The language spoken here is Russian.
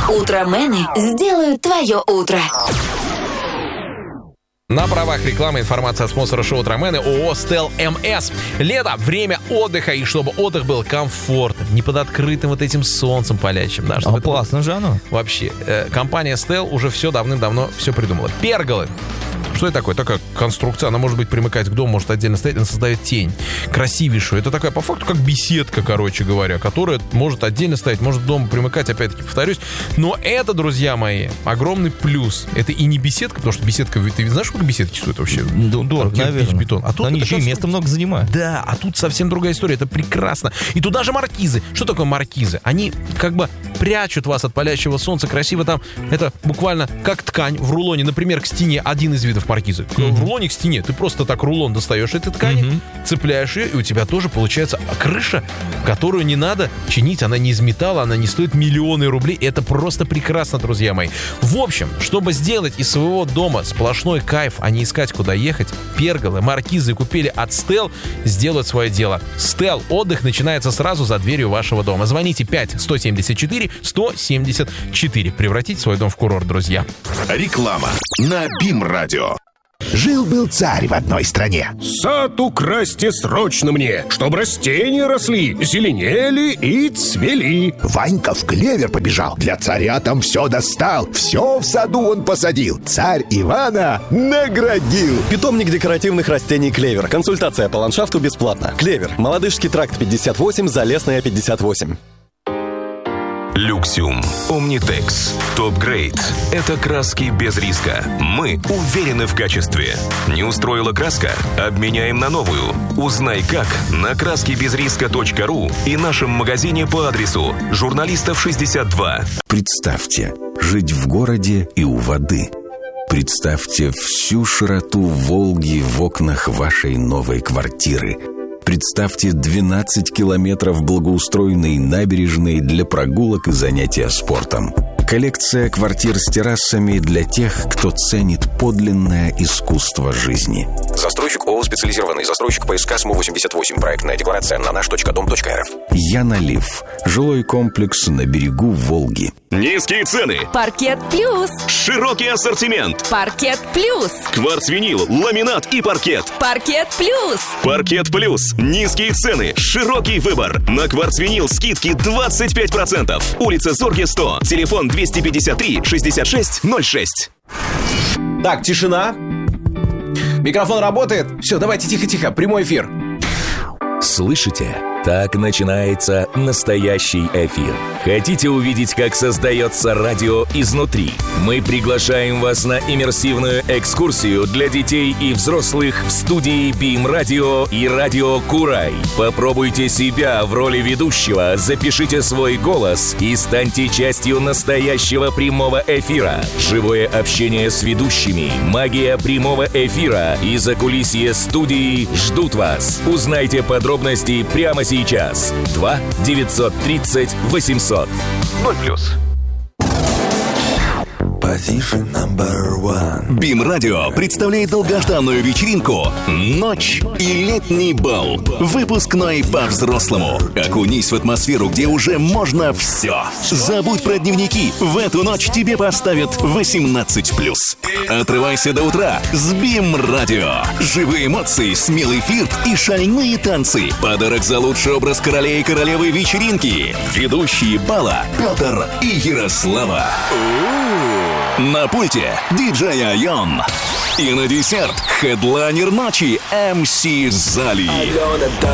Утромены сделают твое утро. На правах рекламы информация от спонсора шоу «Утромены» ООО «Стел МС». Лето – время отдыха, и чтобы отдых был комфортным, не под открытым вот этим солнцем палящим. Да, Опасно же оно. Вообще, компания «Стел» уже все давным-давно все придумала. Перголы. Что это такое? Такая конструкция, она может быть примыкать к дому, может отдельно стоять, она создает тень. Красивейшую. Это такая, по факту, как беседка, короче говоря, которая может отдельно стоять, может дома примыкать, опять-таки, повторюсь. Но это, друзья мои, огромный плюс. Это и не беседка, потому что беседка, ты знаешь, сколько беседки стоит вообще? Дорого, наверное. Бетон. А тут они еще и место много занимают. Да, а тут совсем другая история. Это прекрасно. И туда же маркизы. Что такое маркизы? Они как бы прячут вас от палящего солнца красиво там. Это буквально как ткань в рулоне, например, к стене. Один из видов маркизы. В рулоне к стене. Ты просто так рулон достаешь этой ткани, цепляешь ее, и у тебя тоже получается крыша, которую не надо чинить. Она не из металла, она не стоит миллионы рублей. Это просто прекрасно, друзья мои. В общем, чтобы сделать из своего дома сплошной кайф, а не искать, куда ехать, перголы, маркизы купили от Стел, сделают свое дело. Стел. Отдых начинается сразу за дверью вашего дома. Звоните 5-174-174. Превратите свой дом в курорт, друзья. Реклама на БИМ-радио. Жил-был царь в одной стране. Сад украсьте срочно мне, чтоб растения росли, зеленели и цвели. Ванька в клевер побежал, для царя там все достал. Все в саду он посадил, царь Ивана наградил. Питомник декоративных растений «Клевер». Консультация по ландшафту бесплатна. «Клевер». Молодыжский тракт 58, Залесная 58. Люксиум. Омнитекс. Топ-грейд. Это краски без риска. Мы уверены в качестве. Не устроила краска? Обменяем на новую. Узнай как на краскибезриска.ру и нашем магазине по адресу Журналистов 62. Представьте, жить в городе и у воды. Представьте всю широту Волги в окнах вашей новой квартиры. Представьте 12 километров благоустроенной набережной для прогулок и занятия спортом. Коллекция квартир с террасами для тех, кто ценит подлинное искусство жизни. Застройщик ООО «Специализированный застройщик ПСК СМУ-88. Проектная декларация на наш.дом.рф. Янолив. Жилой комплекс на берегу Волги. Низкие цены. Паркет Плюс. Широкий ассортимент. Паркет Плюс. Кварцвинил, ламинат и паркет. Паркет Плюс. Паркет Плюс. Низкие цены. Широкий выбор. На кварцвинил скидки 25%. Улица Зорге 100. Телефон 253-66-06. Так, тишина. Микрофон работает. Все, давайте тихо-тихо. Прямой эфир. Слышите? Так начинается настоящий эфир. Хотите увидеть, как создается радио изнутри? Мы приглашаем вас на иммерсивную экскурсию для детей и взрослых в студии БИМ-радио и радио Курай. Попробуйте себя в роли ведущего, запишите свой голос и станьте частью настоящего прямого эфира. Живое общение с ведущими, магия прямого эфира и закулисье студии ждут вас. Узнайте подробности прямо сейчас. 2-930-800. 0+. БИМ-радио представляет долгожданную вечеринку «Ночь и летний бал». Выпускной по-взрослому. Окунись в атмосферу, где уже можно все. Забудь про дневники. В эту ночь тебе поставят 18+. Отрывайся до утра с БИМ-радио. Живые эмоции, смелый флирт и шальные танцы. Подарок за лучший образ короля и королевы вечеринки. Ведущие бала Петр и Ярослава. На пульте диджей Айон. И на десерт хедлайнер ночи МС Зали.